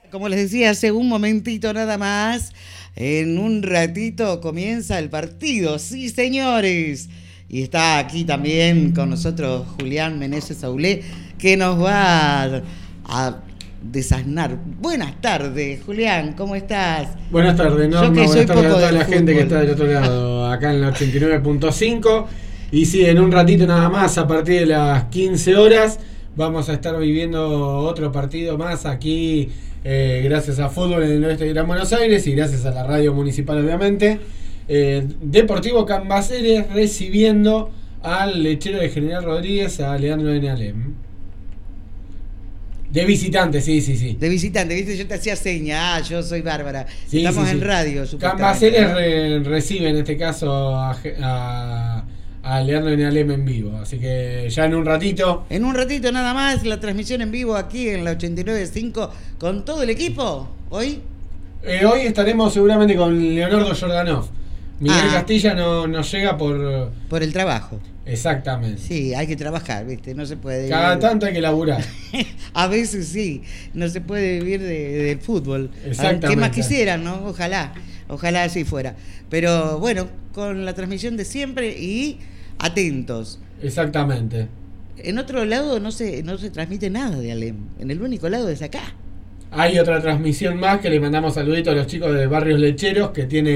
Como les decía hace un momentito nada más, en un ratito comienza el partido, sí señores. Y está aquí también con nosotros Julián Meneses Aulé, que nos va a desasnar. Buenas tardes, Julián, ¿cómo estás? Buenas tardes, Norma. Yo que Buenas soy tardes a poco toda de la gente que está del otro lado, acá en la 89.5. Y sí, en un ratito nada más, a partir de las 15 horas, vamos a estar viviendo otro partido más aquí, gracias a Fútbol en el Oeste de Gran Buenos Aires y gracias a la radio municipal, obviamente. Deportivo Cambaceres recibiendo al lechero de General Rodríguez, a Leandro N. Alem. De visitante, sí. De visitante, viste, yo te hacía señas, yo soy Bárbara. Sí, estamos sí, en sí. radio, Cambaceres recibe en este caso a Leandro N. Alem en vivo, así que ya en un ratito. En un ratito nada más, la transmisión en vivo aquí en la 89.5 con todo el equipo. ¿Hoy? Hoy estaremos seguramente con Leonardo Jordanov. Miguel Castilla no llega por el trabajo. Exactamente. Sí, hay que trabajar, ¿viste? No se puede Cada tanto hay que laburar. A veces sí, no se puede vivir del fútbol. Exactamente. ¿Qué más quisieran, no? Ojalá así fuera. Pero bueno, con la transmisión de siempre y atentos. Exactamente. En otro lado no se transmite nada de Alem. En el único lado es acá. Hay otra transmisión más que le mandamos saluditos a los chicos de Barrios Lecheros que tiene